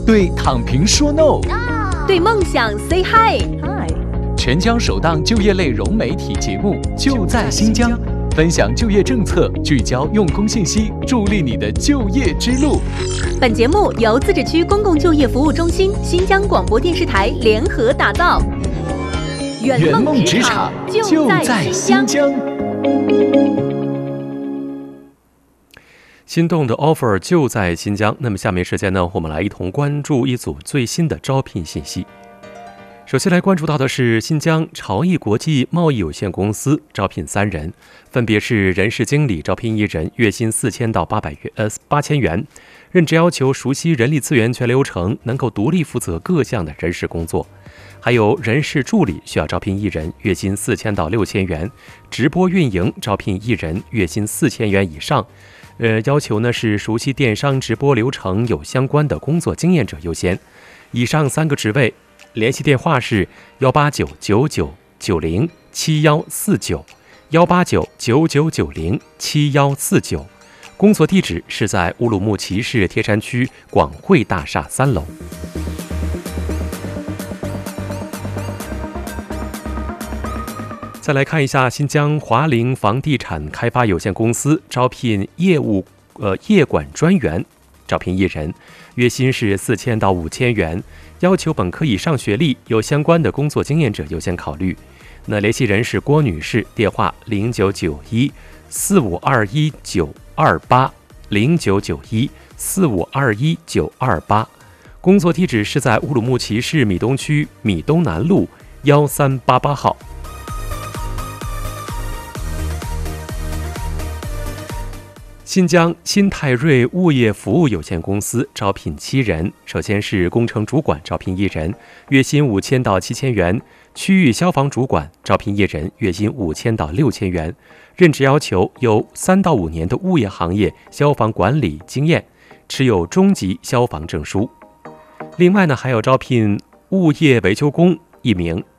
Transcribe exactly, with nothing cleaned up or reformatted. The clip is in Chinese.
对躺平说 no， 对梦想 say hi。 全疆首档就业类融媒体节目就在新疆，分享就业政策，聚焦用工信息，助力你的就业之路。 本节目由自治区公共就业服务中心、新疆广播电视台联合打造。 圆梦职场就在新疆。 心动的 offer 就在新疆。那么下面时间呢，我们来一同关注一组最新的招聘信息。首先来关注到的是新疆朝易国际贸易有限公司招聘三人，分别是人事经理，招聘一人，月薪四千到八百元，呃八千元。任职要求熟悉人力资源全流程，能够独立负责各项的人事工作。还有人事助理，需要招聘一人，月薪四千到六千元。直播运营招聘一人，月薪四千元以上。呃，要求呢是熟悉电商直播流程有相关的工作经验者优先。以上三个职位。联系电话是幺八九九九九零七幺四九，幺八九九九九零七幺四九。工作地址是在乌鲁木齐市贴山区广汇大厦三楼。再来看一下新疆华陵房地产开发有限公司招聘业务呃业管专员，招聘一人，月薪是四千到五千元。要求本科以上学历，有相关的工作经验者优先考虑。那联系人是郭女士，电话零九九一四五二一九二八零九九一四五二一九二八。工作地址是在乌鲁木齐市米东区米东南路幺三八八号。新疆新泰瑞物业服务有限公司招聘七人，首先是工程主管，招聘一人，月薪五千到七千元；区域消防主管招聘一人，月薪五千到六千元。任职要求有三到五年的物业行业消防管理经验，持有中级消防证书。另外呢，还有招聘物业维修工一名，